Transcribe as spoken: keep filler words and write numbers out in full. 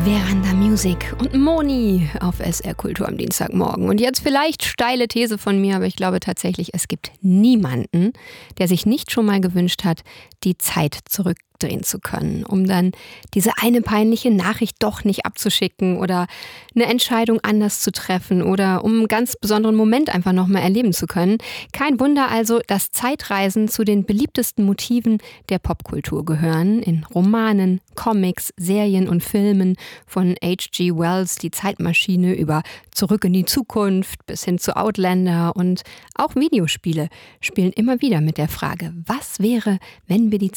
Veranda Music und Moni auf S R Kultur am Dienstagmorgen. Und jetzt vielleicht steile These von mir, aber ich glaube tatsächlich, es gibt niemanden, der sich nicht schon mal gewünscht hat, die Zeit zurückdrehen zu können, um dann diese eine peinliche Nachricht doch nicht abzuschicken oder eine Entscheidung anders zu treffen oder um einen ganz besonderen Moment einfach nochmal erleben zu können. Kein Wunder also, dass Zeitreisen zu den beliebtesten Motiven der Popkultur gehören. In Romanen, Comics, Serien und Filmen, von H G Wells Die Zeitmaschine über Zurück in die Zukunft bis hin zu Outlander, und auch Videospiele spielen immer wieder mit der Frage, was wäre, wenn wir die